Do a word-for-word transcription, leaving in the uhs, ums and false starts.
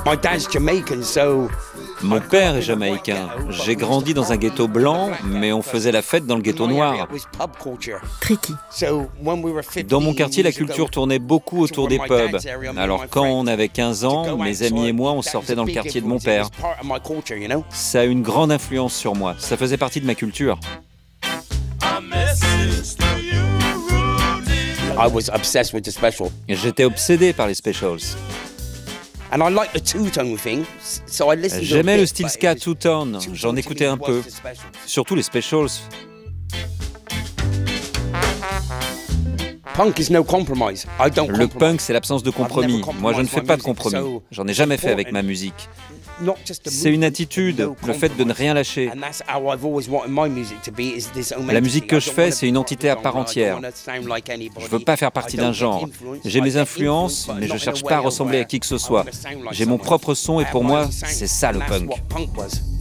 My dad's Jamaican, so Mon père est jamaïcain. J'ai grandi dans un ghetto blanc, mais on faisait la fête dans le ghetto noir. Tricky. Dans mon quartier, la culture tournait beaucoup autour des pubs. Alors quand on avait quinze ans, mes amis et moi, on sortait dans le quartier de mon père. Ça a une grande influence sur moi. Ça faisait partie de ma culture. I was obsessed with the special. J'étais obsédé par les specials. And I like the two-tone thing, so I listened to J'aimais a le bit, style but ska it was- two-tone. two-tone J'en to écoutais me un was peu. the specials. Surtout les specials. Punk is no compromise. I don't Le compromise. punk, c'est l'absence de compromis. Moi, je ne fais pas de compromis. J'en ai jamais fait avec ma musique. Not just the C'est une movement, attitude, no le fait de ne rien lâcher. And that's how I've always wanted my music to be, is this own La musique que entity. je I don't fais, wanna c'est une be entité à part part of it. I don't entière. wanna sound like anybody. Je veux pas faire partie I d'un don't get genre. influenced. J'ai I mes get influences, influenced, mais but je not in cherche a pas à way ressembler à where qui que ce I soit. wanna sound like J'ai mon someone. propre son et I pour have my moi, own sound. c'est ça le And that's punk. what punk was.